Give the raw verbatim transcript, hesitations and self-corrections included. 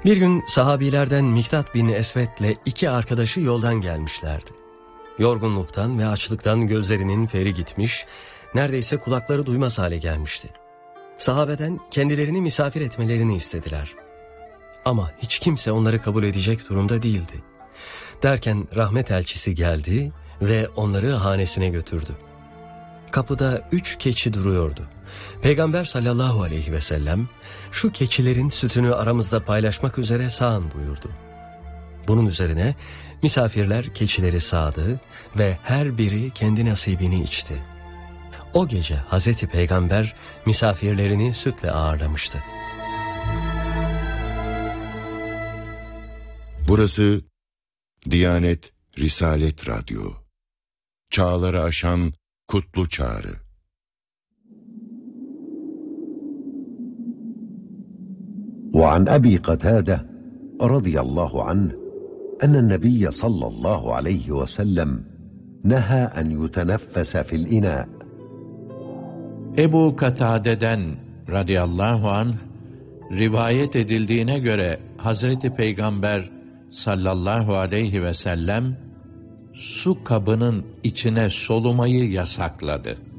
Bir gün sahabilerden Miktat bin Esved'le iki arkadaşı yoldan gelmişlerdi. Yorgunluktan ve açlıktan gözlerinin feri gitmiş, neredeyse kulakları duymaz hale gelmişti. Sahabeden kendilerini misafir etmelerini istediler. Ama hiç kimse onları kabul edecek durumda değildi. Derken rahmet elçisi geldi ve onları hanesine götürdü. Kapıda üç keçi duruyordu. Peygamber sallallahu aleyhi ve sellem şu keçilerin sütünü aramızda paylaşmak üzere sağın buyurdu. Bunun üzerine misafirler keçileri sağdı ve her biri kendi nasibini içti. O gece Hazreti Peygamber misafirlerini sütle ağırlamıştı. Burası Diyanet Risalet Radyo. Çağları aşan kutlu çağrı. وعن أبي قتادة رضي الله عنه أن النبي صلى الله عليه وسلم نهى أن يتنفس في الإناء. Ebu Katade'den radıyallahu anh rivayet edildiğine göre Hazreti Peygamber sallallahu aleyhi ve sellem su kabının içine solumayı yasakladı.